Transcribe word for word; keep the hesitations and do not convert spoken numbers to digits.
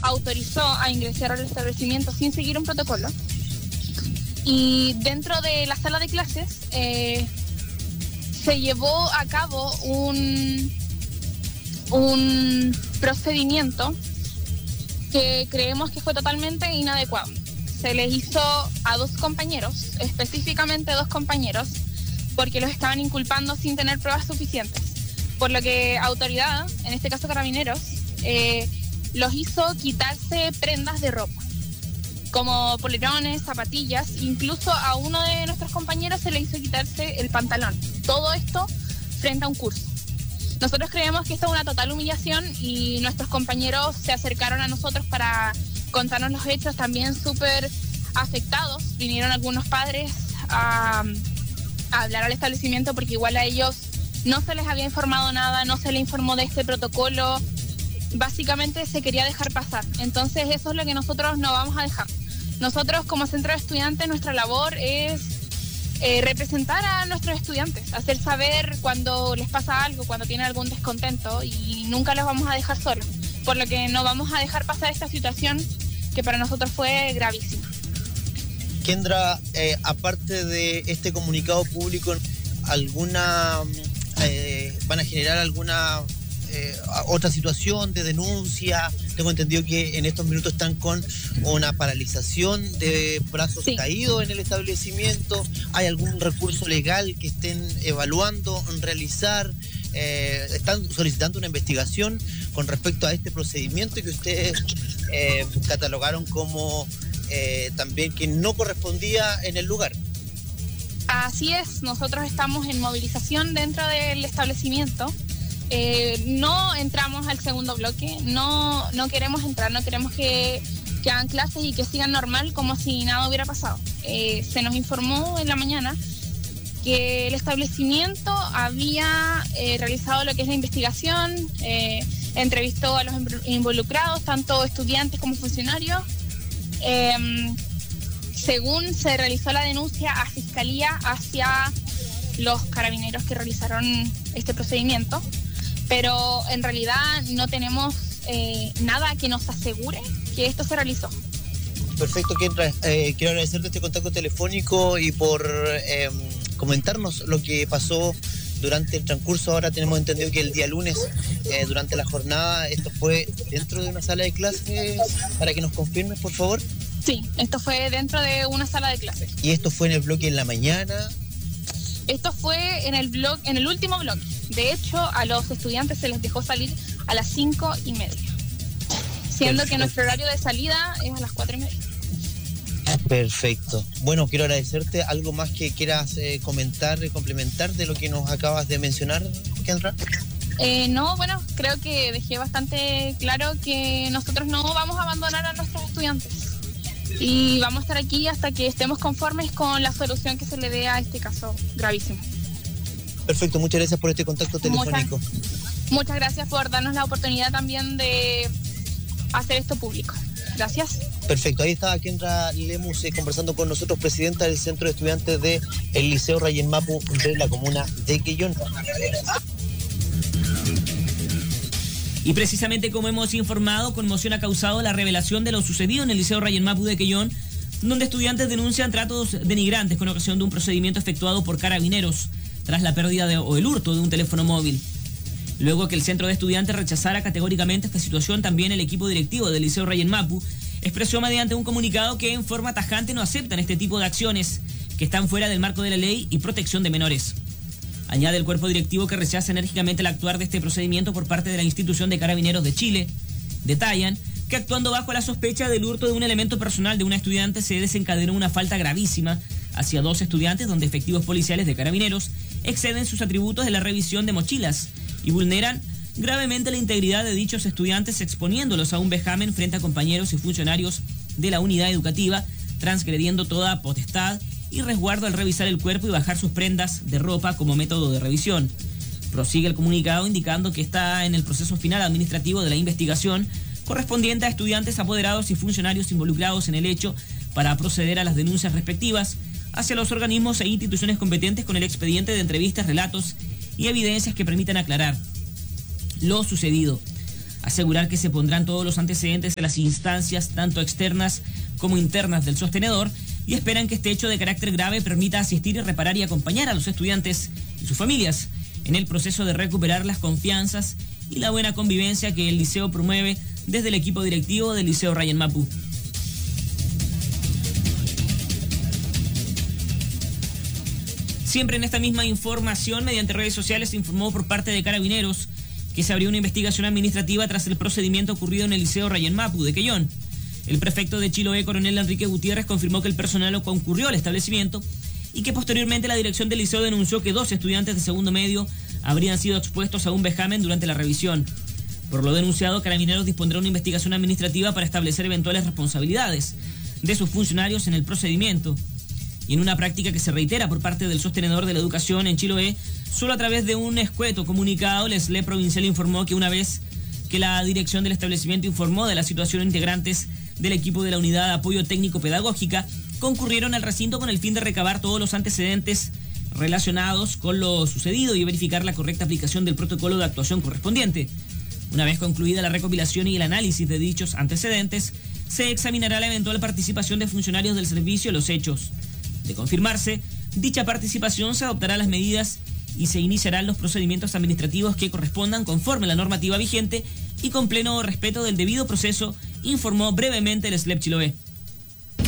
autorizó a ingresar al establecimiento sin seguir un protocolo. Y dentro de la sala de clases eh, se llevó a cabo un, un procedimiento que creemos que fue totalmente inadecuado. Se les hizo a dos compañeros, específicamente dos compañeros, porque los estaban inculpando sin tener pruebas suficientes. Por lo que autoridad, en este caso Carabineros, eh, los hizo quitarse prendas de ropa, como polerones, zapatillas, incluso a uno de nuestros compañeros se le hizo quitarse el pantalón. Todo esto frente a un curso. Nosotros creemos que esto es una total humillación y nuestros compañeros se acercaron a nosotros para contarnos los hechos, también súper afectados. Vinieron algunos padres a, a hablar al establecimiento porque igual a ellos no se les había informado nada, no se les informó de este protocolo. Básicamente se quería dejar pasar. Entonces eso es lo que nosotros no vamos a dejar. Nosotros como centro de estudiantes, nuestra labor es eh, representar a nuestros estudiantes, hacer saber cuando les pasa algo, cuando tienen algún descontento, y nunca los vamos a dejar solos, por lo que no vamos a dejar pasar esta situación que para nosotros fue gravísima. Kendra, eh, aparte de este comunicado público, ¿alguna eh, van a generar alguna eh, otra situación de denuncia? Tengo entendido que en estos minutos están con una paralización de brazos sí. caídos en el establecimiento. ¿Hay algún recurso legal que estén evaluando realizar? Eh, ¿Están solicitando una investigación con respecto a este procedimiento que ustedes eh, catalogaron como eh, también que no correspondía en el lugar? Así es, nosotros estamos en movilización dentro del establecimiento. Eh, no entramos al segundo bloque, no, no queremos entrar, no queremos que, que hagan clases y que sigan normal como si nada hubiera pasado. Eh, se nos informó en la mañana que el establecimiento había eh, realizado lo que es la investigación, eh, entrevistó a los involucrados, tanto estudiantes como funcionarios. Eh, según se realizó la denuncia a Fiscalía hacia los carabineros que realizaron este procedimiento, pero en realidad no tenemos eh, nada que nos asegure que esto se realizó. Perfecto, Kendra. Eh, quiero agradecerte este contacto telefónico y por eh, comentarnos lo que pasó durante el transcurso. Ahora tenemos entendido que el día lunes, eh, durante la jornada, esto fue dentro de una sala de clases, para que nos confirmes, por favor. Sí, esto fue dentro de una sala de clases. ¿Y esto fue en el bloque en la mañana? Esto fue en el blog, en el último bloque. De hecho, a los estudiantes se les dejó salir a las cinco y media, siendo Perfecto. que nuestro horario de salida es a las cuatro y media. Perfecto. Bueno, quiero agradecerte. ¿Algo más que quieras eh, comentar, complementar de lo que nos acabas de mencionar, Kendra? Eh, no, bueno, creo que dejé bastante claro que nosotros no vamos a abandonar a nuestros estudiantes y vamos a estar aquí hasta que estemos conformes con la solución que se le dé a este caso gravísimo. Perfecto, muchas gracias por este contacto telefónico. Muchas, muchas gracias por darnos la oportunidad también de hacer esto público. Gracias. Perfecto, ahí estaba Kendra Lemus eh, conversando con nosotros, presidenta del Centro de Estudiantes del Liceo Rayén Mapu de la comuna de Quellón. Y precisamente como hemos informado, conmoción ha causado la revelación de lo sucedido en el Liceo Rayén Mapu de Quellón, donde estudiantes denuncian tratos denigrantes con ocasión de un procedimiento efectuado por Carabineros tras la pérdida de, o el hurto de un teléfono móvil. Luego que el centro de estudiantes rechazara categóricamente esta situación, también el equipo directivo del Liceo Rayén Mapu expresó mediante un comunicado que en forma tajante no aceptan este tipo de acciones que están fuera del marco de la ley y protección de menores. Añade el cuerpo directivo que rechaza enérgicamente el actuar de este procedimiento por parte de la institución de Carabineros de Chile. Detallan que actuando bajo la sospecha del hurto de un elemento personal de una estudiante se desencadenó una falta gravísima hacia dos estudiantes donde efectivos policiales de Carabineros exceden sus atributos de la revisión de mochilas y vulneran gravemente la integridad de dichos estudiantes exponiéndolos a un vejamen frente a compañeros y funcionarios de la unidad educativa, transgrediendo toda potestad y resguardo al revisar el cuerpo y bajar sus prendas de ropa como método de revisión. Prosigue el comunicado indicando que está en el proceso final administrativo de la investigación correspondiente a estudiantes, apoderados y funcionarios involucrados en el hecho para proceder a las denuncias respectivas hacia los organismos e instituciones competentes con el expediente de entrevistas, relatos y evidencias que permitan aclarar lo sucedido. asegurar que se pondrán todos los antecedentes de las instancias, tanto externas como internas del sostenedor, y esperan que este hecho de carácter grave permita asistir y reparar y acompañar a los estudiantes y sus familias en el proceso de recuperar las confianzas y la buena convivencia que el liceo promueve desde el equipo directivo del Liceo Ryan Mapu. Siempre en esta misma información, mediante redes sociales, se informó por parte de Carabineros que se abrió una investigación administrativa tras el procedimiento ocurrido en el Liceo Ryan Mapu de Quellón. El prefecto de Chiloé, coronel Enrique Gutiérrez, confirmó que el personal concurrió al establecimiento y que posteriormente la dirección del liceo denunció que dos estudiantes de segundo medio habrían sido expuestos a un vejamen durante la revisión. Por lo denunciado, Carabineros dispondrá una investigación administrativa para establecer eventuales responsabilidades de sus funcionarios en el procedimiento. Y en una práctica que se reitera por parte del sostenedor de la educación en Chiloé, solo a través de un escueto comunicado, el S L E provincial informó que una vez que la dirección del establecimiento informó de la situación, integrantes del equipo de la Unidad de Apoyo Técnico Pedagógica concurrieron al recinto con el fin de recabar todos los antecedentes relacionados con lo sucedido y verificar la correcta aplicación del protocolo de actuación correspondiente. Una vez concluida la recopilación y el análisis de dichos antecedentes, se examinará la eventual participación de funcionarios del servicio en los hechos. De confirmarse dicha participación, se adoptarán las medidas y se iniciarán los procedimientos administrativos que correspondan conforme a la normativa vigente y con pleno respeto del debido proceso, informó brevemente el S L E P Chiloé.